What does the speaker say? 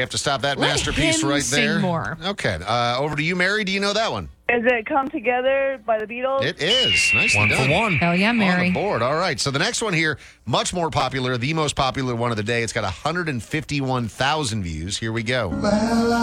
have to stop that Let masterpiece him right sing there. more. Okay. Over to you, Mary. Do you know that one? Is it Come Together by the Beatles? It is. Nicely One done. for one. Hell yeah, On Mary. the board. All right. So the next one here, much more popular, the most popular one of the day. It's got 151,000 views. Here we go.